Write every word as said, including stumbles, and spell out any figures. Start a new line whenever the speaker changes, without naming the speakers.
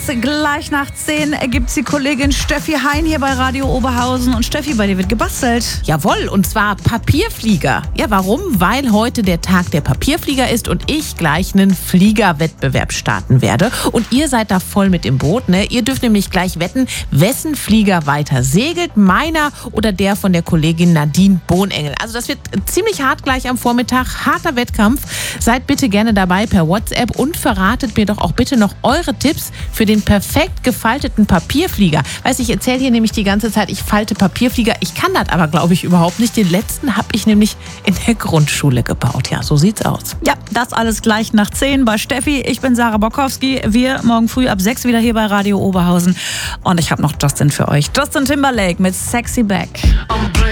Gleich nach zehn gibt's die Kollegin Steffi Hein hier bei Radio Oberhausen. Und Steffi, bei dir wird gebastelt.
Jawohl, und zwar Papierflieger. Ja, warum? Weil heute der Tag der Papierflieger ist und ich gleich einen Fliegerwettbewerb starten werde. Und ihr seid da voll mit im Boot, ne? Ihr dürft nämlich gleich wetten, wessen Flieger weiter segelt, meiner oder der von der Kollegin Nadine Bohnengel. Also das wird ziemlich hart gleich am Vormittag, harter Wettkampf. Seid bitte gerne dabei per WhatsApp und verratet mir doch auch bitte noch eure Tipps für den perfekt gefalteten Papierflieger. Weiß ich, erzähle hier nämlich die ganze Zeit, ich falte Papierflieger. Ich kann das aber, glaube ich, überhaupt nicht. Den letzten habe ich nämlich in der Grundschule gebaut. Ja, so sieht's aus.
Ja, das alles gleich nach zehn bei Steffi. Ich bin Sarah Bokowski. Wir morgen früh ab sechs wieder hier bei Radio Oberhausen. Und ich habe noch Justin für euch. Justin Timberlake mit Sexy Back.